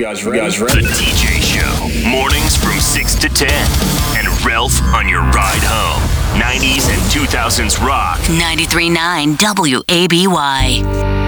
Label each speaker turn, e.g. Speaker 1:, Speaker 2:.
Speaker 1: The TJ Show. Mornings from 6 to 10. And Ralph on your ride home. 90s and 2000s rock.
Speaker 2: 93.9 WABY.